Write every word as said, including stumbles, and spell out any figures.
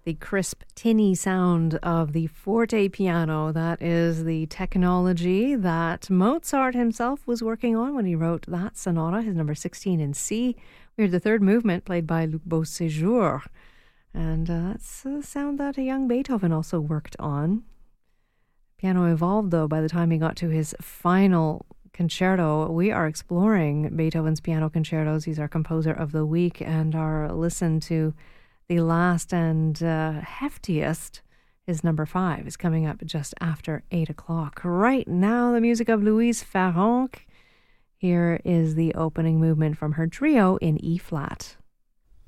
The crisp, tinny sound of the forte piano. That is the technology that Mozart himself was working on when he wrote that sonata, his number sixteen in C. We heard the third movement played by Luc Beauséjour. And uh, that's a sound that a young Beethoven also worked on. Piano evolved, though, by the time he got to his final concerto. We are exploring Beethoven's piano concertos. He's our composer of the week, and our listen to the last and uh, heftiest, his number five, is coming up just after eight o'clock. Right now, the music of Louise Farrenc. Here is the opening movement from her trio in E-flat.